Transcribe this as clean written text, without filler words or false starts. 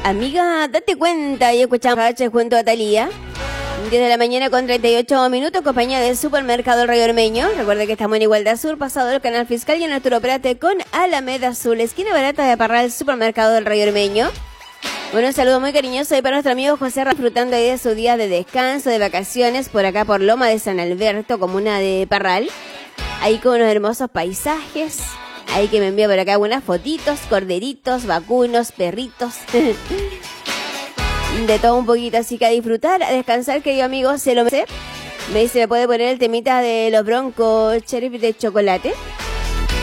Amiga, date cuenta y escuchamos H junto a Thalía. 10 de la mañana con 38 minutos, compañía del Supermercado El Rey Ormeño. Recuerda que estamos en Igualdad Sur, pasado el Canal Fiscal y en Arturo Prate con Alameda Azul, esquina barata de Parral, Supermercado del Rey Ormeño. Bueno, un saludo muy cariñoso ahí para nuestro amigo José, disfrutando ahí de su día de descanso, de vacaciones, por acá por Loma de San Alberto, comuna de Parral. Ahí con unos hermosos paisajes. Ahí que me envía por acá unas fotitos, corderitos, vacunos, perritos. De todo un poquito, así que a disfrutar, a descansar, querido amigo, se lo merece. Me dice, ¿me puede poner el temita de los Broncos Sheriff de chocolate?